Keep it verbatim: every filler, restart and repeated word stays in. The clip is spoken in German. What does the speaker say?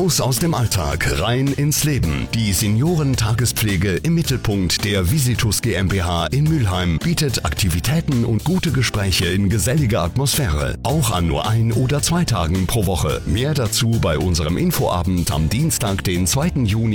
Raus aus dem Alltag, rein ins Leben. Die Seniorentagespflege im Mittelpunkt der Visitus GmbH in Mülheim bietet Aktivitäten und gute Gespräche in geselliger Atmosphäre. Auch an nur ein oder zwei Tagen pro Woche. Mehr dazu bei unserem Infoabend am Dienstag, den zweiten Juni